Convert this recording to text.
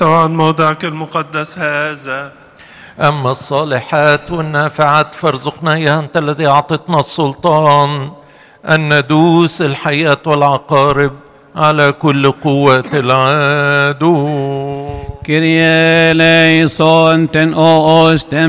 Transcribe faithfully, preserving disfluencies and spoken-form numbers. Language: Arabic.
طبعا موضعك المقدس هذا. أما الصالحات والنافعات فارزقنا إياها أنت الذي أعطتنا السلطان أن ندوس الحياة والعقارب على كل قوة العدو. Kyrie eleison ten oos